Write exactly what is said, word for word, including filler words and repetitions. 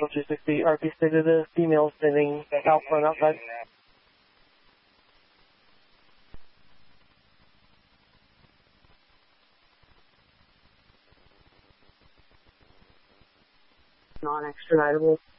Central two sixty, R P stated a female standing out front outside. Non-extraditable.